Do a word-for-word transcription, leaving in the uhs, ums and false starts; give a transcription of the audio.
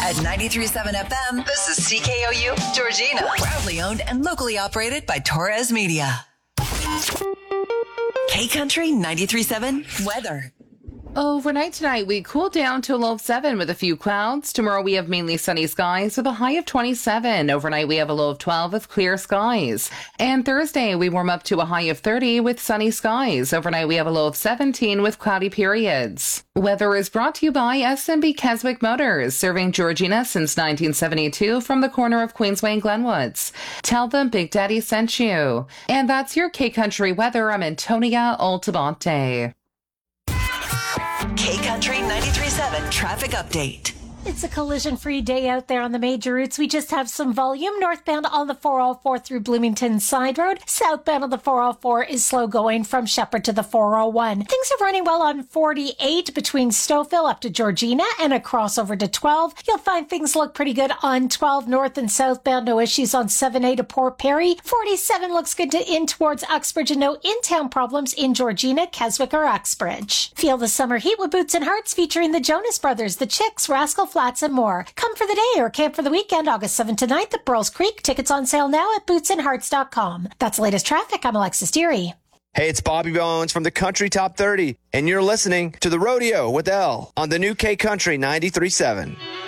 At ninety-three point seven F M, this is C K O U, Georgina. Proudly owned and locally operated by Torres Media. K-Country ninety-three point seven weather. Overnight tonight, we cool down to a low of seven with a few clouds. Tomorrow, we have mainly sunny skies with a high of twenty-seven. Overnight, we have a low of twelve with clear skies. And Thursday, we warm up to a high of thirty with sunny skies. Overnight, we have a low of seventeen with cloudy periods. Weather is brought to you by S and B Keswick Motors, serving Georgina since nineteen seventy-two from the corner of Queensway and Glenwoods. Tell them Big Daddy sent you. And that's your K-Country weather. I'm Antonia Altabonte. K-Country ninety-three point seven traffic update. It's a collision-free day out there on the major routes. We just have some volume. Northbound on the four oh four through Bloomington Side Road. Southbound on the four oh four is slow going from Shepherd to the four oh one. Things are running well on forty-eight between Stouffville up to Georgina and a crossover to twelve. You'll find things look pretty good on twelve north and southbound. No issues on seven A to Port Perry. forty-seven looks good to in towards Uxbridge and no in-town problems in Georgina, Keswick, or Uxbridge. Feel the summer heat with Boots and Hearts featuring the Jonas Brothers, the Chicks, Rascal Flats, and more. Come for the day or camp for the weekend, August seventh to ninth at Burles Creek. Tickets on sale now at boots and hearts dot com. That's the latest traffic. I'm Alexis Deary. Hey, it's Bobby Bones from the Country Top thirty, and you're listening to The Rodeo with Elle on the new K-Country ninety-three point seven.